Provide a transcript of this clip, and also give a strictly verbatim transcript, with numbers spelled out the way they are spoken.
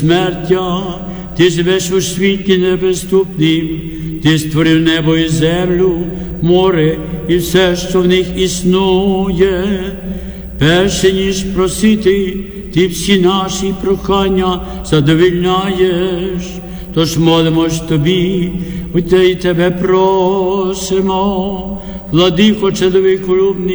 Смертя, ти живеш у світі небезступнім, ти створив небо і землю, море і все, що в них існує. Перше ніж просити, ти всі наші прохання задовільняєш. Тож молимось тобі, у те й тебе просимо, владико чоловіколюбний,